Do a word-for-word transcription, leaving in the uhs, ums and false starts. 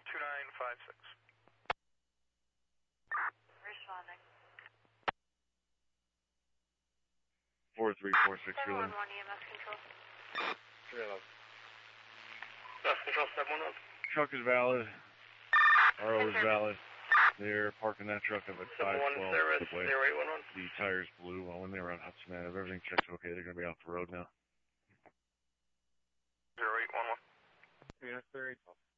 two nine five six. Responding. four three four six, really. seven one one E M S control. three eleven. Mass control seven one one. Truck is valid. R O is valid. They're parking that truck up at five twelve. Service zero eight one one. The tires blew when they were on Hudson Ave. Everything checks okay. They're going to be off the road now. zero eight one one. Yeah, that's very tough.